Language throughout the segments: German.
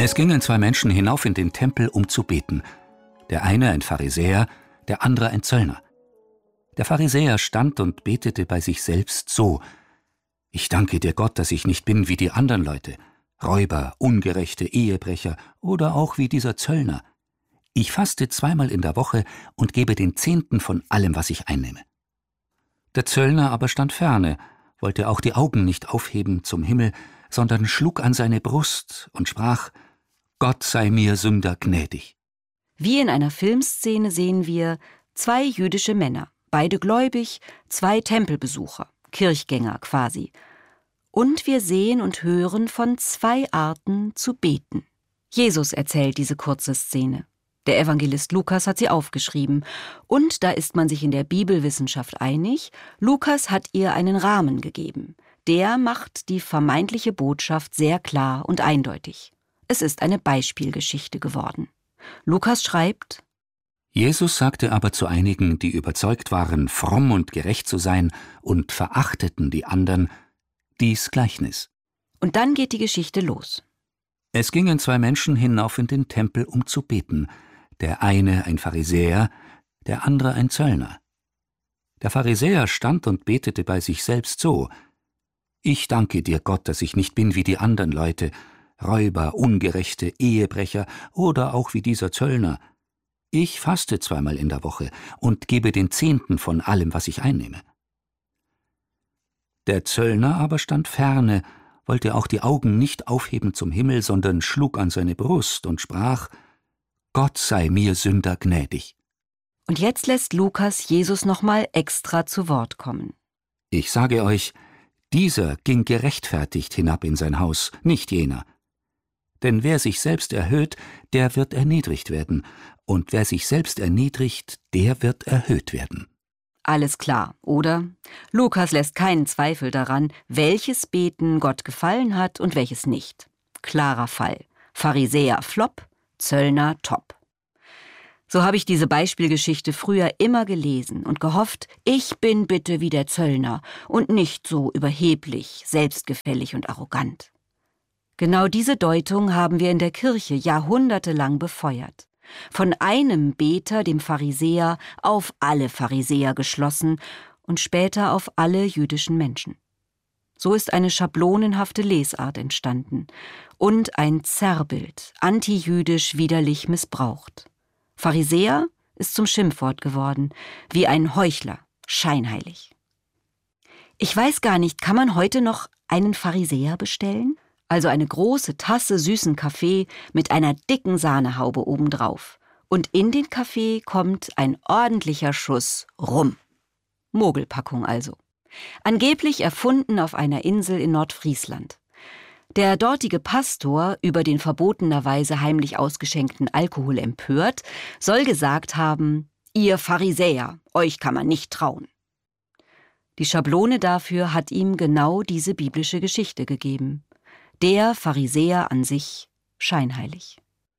Es gingen zwei Menschen hinauf in den Tempel, um zu beten. Der eine ein Pharisäer, der andere ein Zöllner. Der Pharisäer stand und betete bei sich selbst so: Ich danke dir, Gott, dass ich nicht bin wie die anderen Leute, Räuber, ungerechte Ehebrecher oder auch wie dieser Zöllner. Ich faste 2-mal in der Woche und gebe den Zehnten von allem, was ich einnehme. Der Zöllner aber stand ferne, wollte auch die Augen nicht aufheben zum Himmel, sondern schlug an seine Brust und sprach: Gott sei mir Sünder gnädig. Wie in einer Filmszene sehen wir 2 jüdische Männer, beide gläubig, 2 Tempelbesucher, Kirchgänger quasi. Und wir sehen und hören von 2 Arten zu beten. Jesus erzählt diese kurze Szene. Der Evangelist Lukas hat sie aufgeschrieben. Und da ist man sich in der Bibelwissenschaft einig, Lukas hat ihr einen Rahmen gegeben. Der macht die vermeintliche Botschaft sehr klar und eindeutig. Es ist eine Beispielgeschichte geworden. Lukas schreibt: Jesus sagte aber zu einigen, die überzeugt waren, fromm und gerecht zu sein und verachteten die anderen, dies Gleichnis. Und dann geht die Geschichte los. Es gingen 2 Menschen hinauf in den Tempel, um zu beten. Der eine ein Pharisäer, der andere ein Zöllner. Der Pharisäer stand und betete bei sich selbst so: Ich danke dir, Gott, dass ich nicht bin wie die anderen Leute, Räuber, ungerechte Ehebrecher oder auch wie dieser Zöllner. Ich faste 2-mal in der Woche und gebe den Zehnten von allem, was ich einnehme. Der Zöllner aber stand ferne, wollte auch die Augen nicht aufheben zum Himmel, sondern schlug an seine Brust und sprach: Gott sei mir Sünder gnädig. Und jetzt lässt Lukas Jesus nochmal extra zu Wort kommen. Ich sage euch, dieser ging gerechtfertigt hinab in sein Haus, nicht jener. Denn wer sich selbst erhöht, der wird erniedrigt werden, und wer sich selbst erniedrigt, der wird erhöht werden. Alles klar, oder? Lukas lässt keinen Zweifel daran, welches Beten Gott gefallen hat und welches nicht. Klarer Fall. Pharisäer flop, Zöllner top. So habe ich diese Beispielgeschichte früher immer gelesen und gehofft, ich bin bitte wie der Zöllner und nicht so überheblich, selbstgefällig und arrogant. Genau diese Deutung haben wir in der Kirche jahrhundertelang befeuert. Von einem Beter, dem Pharisäer, auf alle Pharisäer geschlossen und später auf alle jüdischen Menschen. So ist eine schablonenhafte Lesart entstanden und ein Zerrbild, antijüdisch widerlich missbraucht. Pharisäer ist zum Schimpfwort geworden, wie ein Heuchler, scheinheilig. Ich weiß gar nicht, kann man heute noch einen Pharisäer bestellen? Also eine große Tasse süßen Kaffee mit einer dicken Sahnehaube obendrauf. Und in den Kaffee kommt ein ordentlicher Schuss Rum. Mogelpackung also. Angeblich erfunden auf einer Insel in Nordfriesland. Der dortige Pastor, über den verbotenerweise heimlich ausgeschenkten Alkohol empört, soll gesagt haben: Ihr Pharisäer, euch kann man nicht trauen. Die Schablone dafür hat ihm genau diese biblische Geschichte gegeben. Der Pharisäer an sich scheinheilig.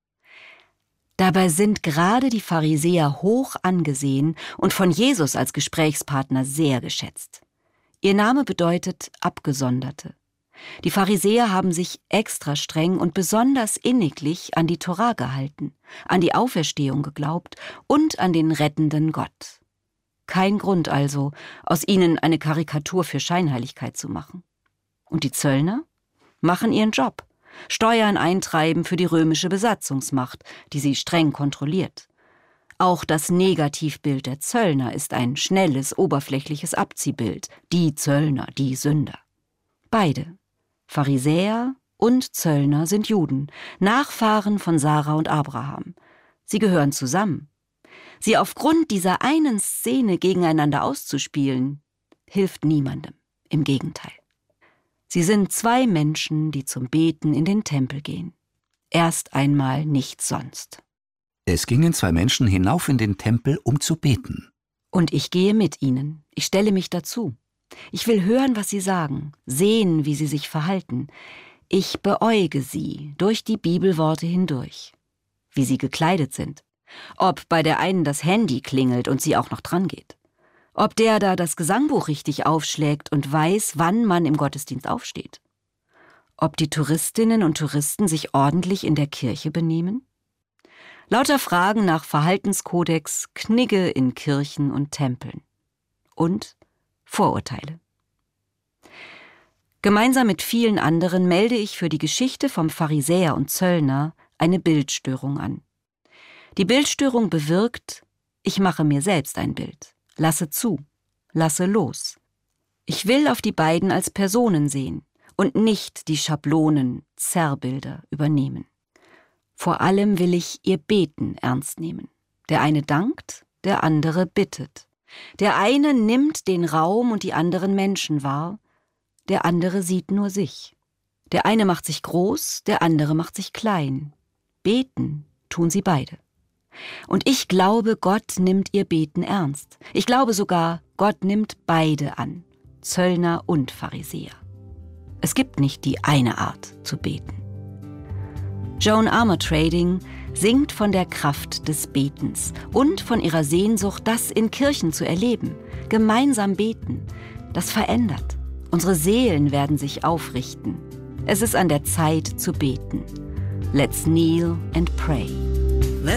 Dabei sind gerade die Pharisäer hoch angesehen und von Jesus als Gesprächspartner sehr geschätzt. Ihr Name bedeutet Abgesonderte. Die Pharisäer haben sich extra streng und besonders inniglich an die Tora gehalten, an die Auferstehung geglaubt und an den rettenden Gott. Kein Grund also, aus ihnen eine Karikatur für Scheinheiligkeit zu machen. Und die Zöllner machen ihren Job, Steuern eintreiben für die römische Besatzungsmacht, die sie streng kontrolliert. Auch das Negativbild der Zöllner ist ein schnelles, oberflächliches Abziehbild. Die Zöllner, die Sünder. Beide, Pharisäer und Zöllner, sind Juden, Nachfahren von Sarah und Abraham. Sie gehören zusammen. Sie aufgrund dieser einen Szene gegeneinander auszuspielen, hilft niemandem. Im Gegenteil. Sie sind 2 Menschen, die zum Beten in den Tempel gehen. Erst einmal nichts sonst. Es gingen 2 Menschen hinauf in den Tempel, um zu beten. Und ich gehe mit ihnen. Ich stelle mich dazu. Ich will hören, was sie sagen, sehen, wie sie sich verhalten. Ich beäuge sie durch die Bibelworte hindurch. Wie sie gekleidet sind. Ob bei der einen das Handy klingelt und sie auch noch dran geht. Ob der da das Gesangbuch richtig aufschlägt und weiß, wann man im Gottesdienst aufsteht. Ob die Touristinnen und Touristen sich ordentlich in der Kirche benehmen? Lauter Fragen nach Verhaltenskodex, Knigge in Kirchen und Tempeln. Und Vorurteile. Gemeinsam mit vielen anderen melde ich für die Geschichte vom Pharisäer und Zöllner eine Bildstörung an. Die Bildstörung bewirkt, ich mache mir selbst ein Bild, lasse zu, lasse los. Ich will auf die beiden als Personen sehen und nicht die Schablonen, Zerrbilder übernehmen. Vor allem will ich ihr Beten ernst nehmen. Der eine dankt, der andere bittet. Der eine nimmt den Raum und die anderen Menschen wahr, der andere sieht nur sich. Der eine macht sich groß, der andere macht sich klein. Beten tun sie beide. Und ich glaube, Gott nimmt ihr Beten ernst. Ich glaube sogar, Gott nimmt beide an, Zöllner und Pharisäer. Es gibt nicht die eine Art zu beten. Joan Armatrading singt von der Kraft des Betens und von ihrer Sehnsucht, das in Kirchen zu erleben. Gemeinsam beten, das verändert. Unsere Seelen werden sich aufrichten. Es ist an der Zeit zu beten. Let's kneel and pray.